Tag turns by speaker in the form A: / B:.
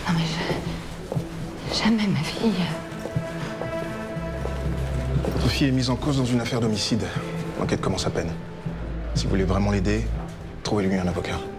A: Non mais jamais ma fille.
B: Votre fille est mise en cause dans une affaire d'homicide. L'enquête commence à peine. Si vous voulez vraiment l'aider, trouvez-lui un avocat.